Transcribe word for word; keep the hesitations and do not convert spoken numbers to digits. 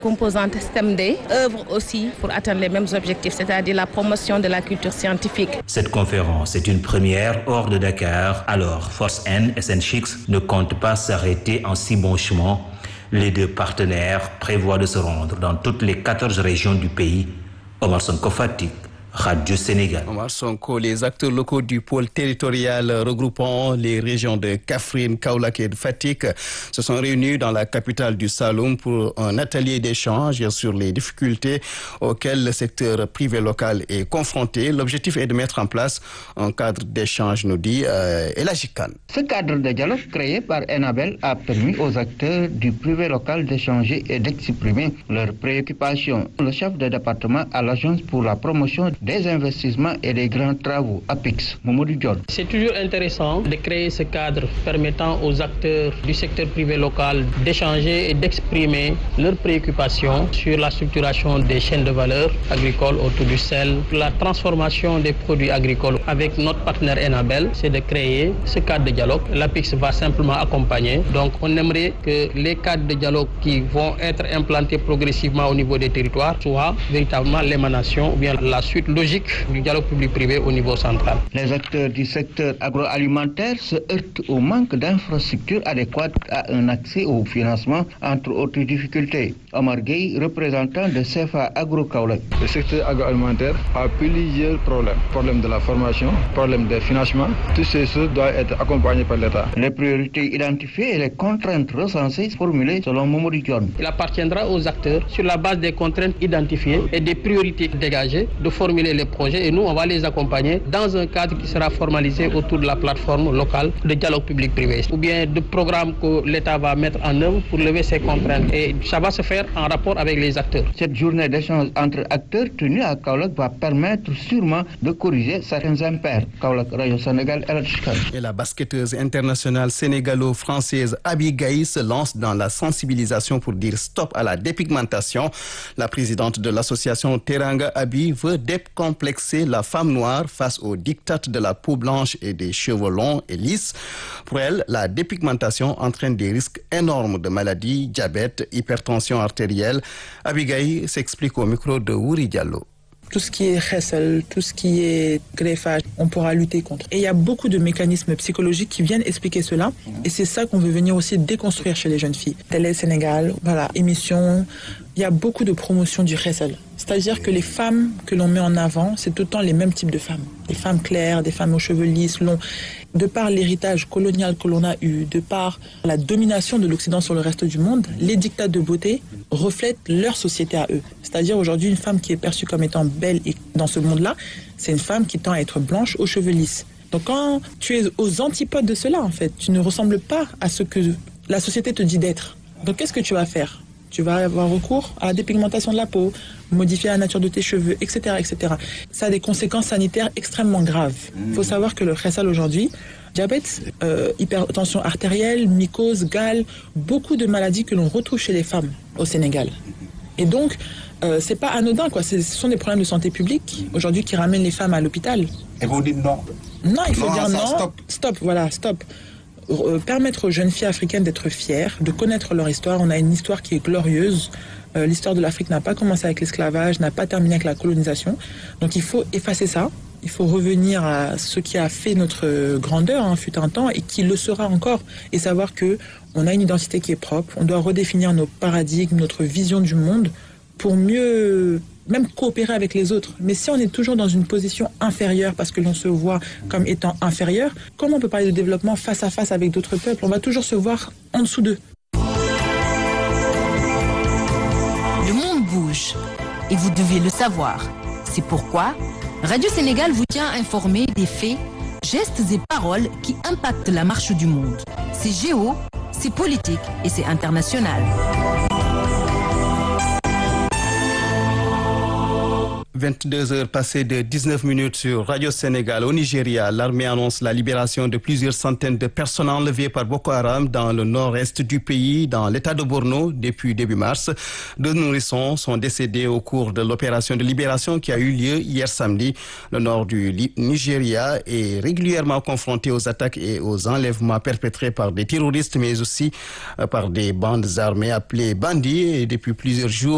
Composante S T E M D œuvre aussi pour atteindre les mêmes objectifs, c'est-à-dire la promotion de la culture scientifique. Cette conférence est une première hors de Dakar. Alors, Force N et S N C H I X ne comptent pas s'arrêter en si bon chemin. Les deux partenaires prévoient de se rendre dans toutes les quatorze régions du pays. Omar Sonko Fatick, Radio Sénégal. Omar Sonko, les acteurs locaux du pôle territorial regroupant les régions de Kaffrine, Kaolack et de Fatick se sont réunis dans la capitale du Saloum pour un atelier d'échange sur les difficultés auxquelles le secteur privé local est confronté. L'objectif est de mettre en place un cadre d'échange, nous dit euh, Elhadji Kane. Ce cadre de dialogue créé par Enabel a permis aux acteurs du privé local d'échanger et d'exprimer leurs préoccupations. Le chef de département à l'Agence pour la promotion des investissements et des grands travaux, A P I X, Mamadou Dione. C'est toujours intéressant de créer ce cadre permettant aux acteurs du secteur privé local d'échanger et d'exprimer leurs préoccupations sur la structuration des chaînes de valeur agricoles autour du sel, la transformation des produits agricoles. Avec notre partenaire Enabel, c'est de créer ce cadre de dialogue. L'A P I X va simplement accompagner. Donc on aimerait que les cadres de dialogue qui vont être implantés progressivement au niveau des territoires soient véritablement l'émanation ou bien la suite logique du dialogue public-privé au niveau central. Les acteurs du secteur agroalimentaire se heurtent au manque d'infrastructures adéquates à un accès au financement, entre autres difficultés. Omar Gueye, représentant de C F A Agro Kaolack. Le secteur agroalimentaire a plusieurs problèmes. Problème de la formation, problème de financement. Toutes ces choses doivent être accompagnées par l'État. Les priorités identifiées et les contraintes recensées formulées selon Mamadou Dione. Il appartiendra aux acteurs, sur la base des contraintes identifiées et des priorités dégagées, de formuler les projets et nous, on va les accompagner dans un cadre qui sera formalisé autour de la plateforme locale de dialogue public-privé ou bien de programmes que l'État va mettre en œuvre pour lever ces contraintes. Et ça va se faire en rapport avec les acteurs. Cette journée d'échange entre acteurs tenue à Kaolack va permettre sûrement de corriger certains impairs. Kaolack, Radio Sénégal, Elhadji Kane. Et la basketteuse internationale sénégalo-française Abi Gaye se lance dans la sensibilisation pour dire stop à la dépigmentation. La présidente de l'association Teranga Abi veut décomplexer la femme noire face aux diktats de la peau blanche et des cheveux longs et lisses. Pour elle, la dépigmentation entraîne des risques énormes de maladies, diabète, hypertension artérielle. Abi Gaye s'explique au micro de Wuri Diallo. Tout ce qui est khessel, tout ce qui est greffage, on pourra lutter contre. Et il y a beaucoup de mécanismes psychologiques qui viennent expliquer cela. Et c'est ça qu'on veut venir aussi déconstruire chez les jeunes filles. Télé Sénégal, voilà, émission. Il y a beaucoup de promotion du khessel. C'est-à-dire que les femmes que l'on met en avant, c'est tout le temps les mêmes types de femmes. Des femmes claires, des femmes aux cheveux lisses, longs. De par l'héritage colonial que l'on a eu, de par la domination de l'Occident sur le reste du monde, les dictats de beauté reflètent leur société à eux. C'est-à-dire aujourd'hui, une femme qui est perçue comme étant belle et dans ce monde-là, c'est une femme qui tend à être blanche aux cheveux lisses. Donc quand tu es aux antipodes de cela, en fait, tu ne ressembles pas à ce que la société te dit d'être. Donc qu'est-ce que tu vas faire ? Tu vas avoir recours à la dépigmentation de la peau, modifier la nature de tes cheveux, et cetera, et cetera. Ça a des conséquences sanitaires extrêmement graves. Il faut savoir que le khessal aujourd'hui, diabète, euh, hypertension artérielle, mycose, gale, beaucoup de maladies que l'on retrouve chez les femmes au Sénégal. Et donc, euh, c'est pas anodin, quoi. Ce sont des problèmes de santé publique aujourd'hui qui ramènent les femmes à l'hôpital. Et vous dites non. Non, il faut non, dire ça, non. Stop. Stop, voilà, stop. Euh, permettre aux jeunes filles africaines d'être fières, de connaître leur histoire. On a une histoire qui est glorieuse. Euh, l'histoire de l'Afrique n'a pas commencé avec l'esclavage, n'a pas terminé avec la colonisation. Donc il faut effacer ça. Il faut revenir à ce qui a fait notre grandeur, hein, fut un temps, et qui le sera encore. Et savoir que on a une identité qui est propre. On doit redéfinir nos paradigmes, notre vision du monde pour mieux même coopérer avec les autres. Mais si on est toujours dans une position inférieure parce que l'on se voit comme étant inférieur, comment on peut parler de développement face à face avec d'autres peuples ? On va toujours se voir en dessous d'eux. Le monde bouge et vous devez le savoir. C'est pourquoi Radio Sénégal vous tient informé des faits, gestes et paroles qui impactent la marche du monde. C'est géo, c'est politique et c'est international. vingt-deux heures passées de dix-neuf minutes sur Radio Sénégal. Au Nigeria, l'armée annonce la libération de plusieurs centaines de personnes enlevées par Boko Haram dans le nord-est du pays, dans l'état de Borno, depuis début mars. Deux nourrissons sont décédés au cours de l'opération de libération qui a eu lieu hier samedi. Le nord du Nigeria est régulièrement confronté aux attaques et aux enlèvements perpétrés par des terroristes, mais aussi par des bandes armées appelées bandits. Et depuis plusieurs jours,